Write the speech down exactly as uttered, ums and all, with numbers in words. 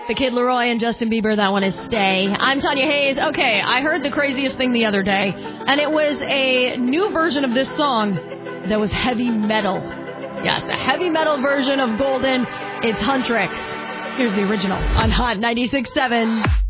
The Kid Laroi and Justin Bieber, that one is Stay. I'm Tanya Hayes. Okay, I heard the craziest thing the other day, and it was a new version of this song that was heavy metal. Yes, a heavy metal version of Golden. It's Huntrix. Here's the original on Hot ninety-six point seven.